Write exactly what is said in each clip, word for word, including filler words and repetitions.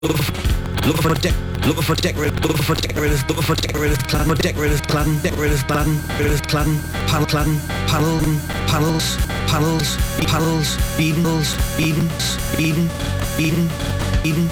Looking for deck, looking for decorative, looking for decorative, looking for decorative cladding, decorative cladding, decorative cladding, decorative cladding, panel cladding, panel, panels, panels, panels, beadles, beadings, beading, beading, beading.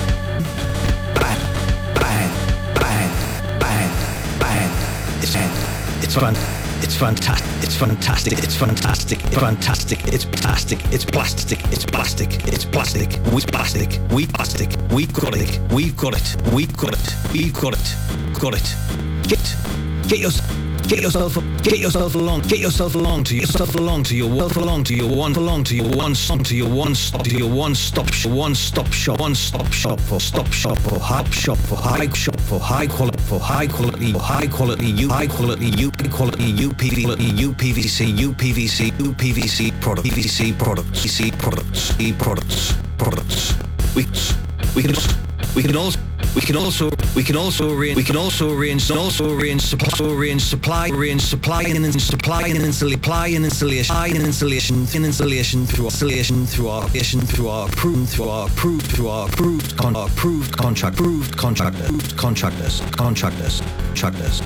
Bang, bang, bang, bang, bang. It's it's fun. It's fantastic. It's fantastic. It's fantastic. It's fantastic. It's plastic. It's plastic. It's plastic. It's plastic. We plastic. We plastic. We've got it. We've got it. We've got it. We've got it. Got it. Get get your get yourself get yourself along. Get yourself along to yourself along to your wealth along to your one along to your one song to your one stop to your one stop shop one stop shop one stop shop for stop shop for high shop for high shop for high quality for high quality for high quality you high quality you quality U P V C U P V C U P V C U P V C product P V C products P V C products E products products we we can we can also we can also we can also arrange we can also arrange also arrange supply arrange supply arrange supply and supply and supply and installation and installation and installation through installation through our installation through our approved through our approved through our approved con approved contract approved contractor contractors contractors contractors.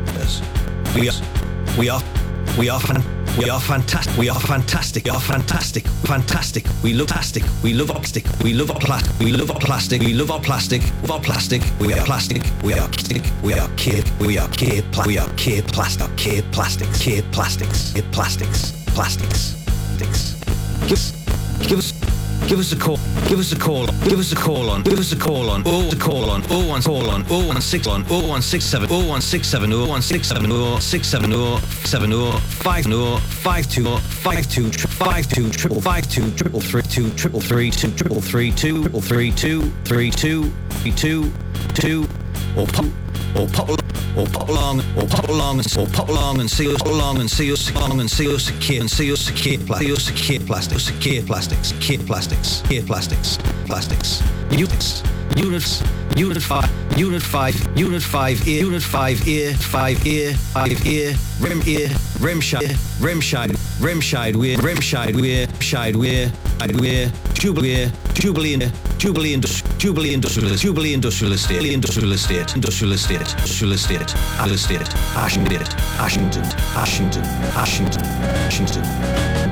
We are we are we are fan, we are fantastic we are fantastic we are fantastic fantastic we love plastic we love plastic we love plastic we love plastic we love our plastic we love plastic we are plastic we are plastic we are kid we are kid we are kid plastic kid plastics kid plastics kid plastics plastics plastics give us give us Give us a call. Give us a call. Give us a call on. Give us a call on. Oh, a call on. Oh, one call on. Oh, one six on. Oh, one six seven. Oh, one six seven. Oh, one six seven. Oh, six seven. Oh, seven. Oh, five. Oh, five two. Oh, five two. Five two. Triple five two. Triple three two. Triple three two. Triple three two. Triple three two. Three two. Three two. Two. Or pop. Or pop. Or pop along, or pop along, and or pop along and see us along and see us along and see us secure and see us secure plastic, secure plastics, secure plastics, secure plastics, secure plastics, plastics, units, units, unit five, unit five, unit five ear, unit five ear, five ear, five ear, rim ear, rim shide, rim shide, rim shide wear, rim shide wear, shide wear, shide wear, jubilee, jubilee, jubilee, jubilee industrial, jubilee industrial estate, industrial estate, industrial estate, industrial estate, Alice estate, Ashington, Ashington, Ashington, Ashington, Ashington.